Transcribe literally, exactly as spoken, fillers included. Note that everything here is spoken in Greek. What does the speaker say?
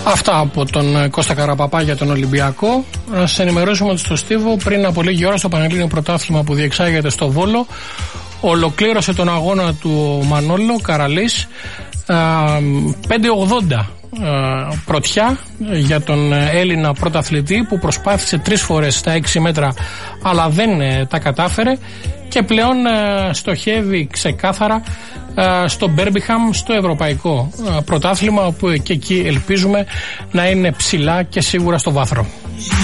Αυτά από τον Κώστα Καραπαπά για τον Ολυμπιακό. Να σας ενημερώσουμε ότι στο Στίβο πριν από λίγη ώρα στο Πανελλήνιο Πρωτάθλημα που διεξάγεται στο Βόλο ολοκλήρωσε τον αγώνα του Μανόλο Καραλής, πέντε ογδόντα πρωτιά για τον Έλληνα πρωταθλητή που προσπάθησε τρεις φορές στα έξι μέτρα αλλά δεν τα κατάφερε και πλέον στοχεύει ξεκάθαρα στο Μπέρμπιχαμ, στο ευρωπαϊκό πρωτάθλημα, όπου και εκεί ελπίζουμε να είναι ψηλά και σίγουρα στο βάθρο.